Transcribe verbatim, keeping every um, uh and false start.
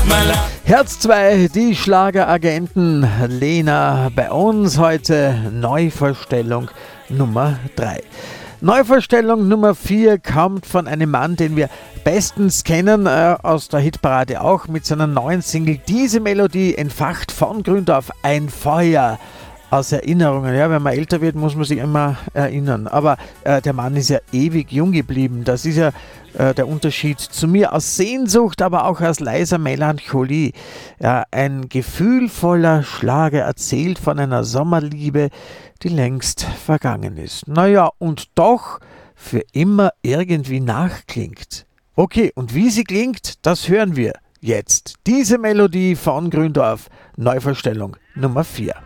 Herz zwei, die Schlageragenten. Lena bei uns heute, Neuvorstellung Nummer drei. Neuvorstellung Nummer vier kommt von einem Mann, den wir bestens kennen, äh, aus der Hitparade auch, mit seiner neuen Single. Diese Melodie entfacht von Grund auf ein Feuer aus Erinnerungen. Ja, wenn man älter wird, muss man sich immer erinnern. Aber äh, der Mann ist ja ewig jung geblieben. Das ist ja äh, der Unterschied zu mir. Aus Sehnsucht, aber auch aus leiser Melancholie. Ja, ein gefühlvoller Schlager erzählt von einer Sommerliebe, die längst vergangen ist. Naja, und doch für immer irgendwie nachklingt. Okay, und wie sie klingt, das hören wir jetzt. Diese Melodie von Gründorf, Neuvorstellung Nummer vier.